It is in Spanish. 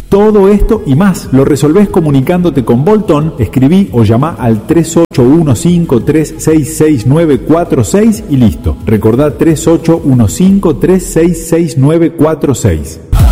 Todo esto y más lo resolvés comunicándote con Bolton. Escribí o llamá al 3815-366-946 y listo. Recordá 3815-366-946.